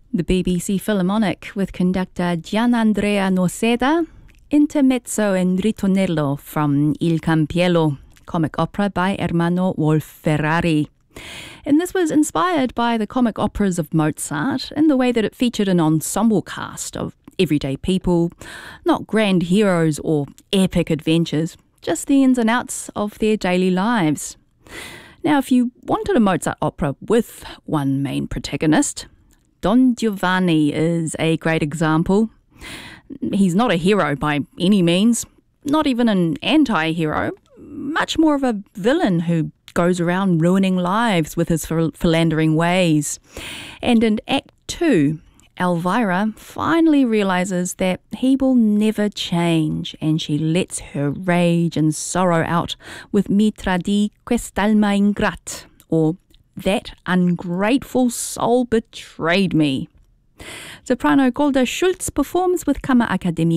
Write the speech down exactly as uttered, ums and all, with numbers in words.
The B B C Philharmonic with conductor Gianandrea Noseda, intermezzo and ritornello from Il Campiello, comic opera by Ermanno Wolf-Ferrari. And this was inspired by the comic operas of Mozart in the way that it featured an ensemble cast of everyday people, not grand heroes or epic adventures, just the ins and outs of their daily lives. Now, if you wanted a Mozart opera with one main protagonist, Don Giovanni is a great example. He's not a hero by any means, not even an anti-hero, much more of a villain who goes around ruining lives with his philandering ways. And in Act Two, Elvira finally realises that he will never change, and she lets her rage and sorrow out with Mi tradì quest'alma ingrata, or That ungrateful soul betrayed me. Soprano Golda Schultz performs with Kammerakademie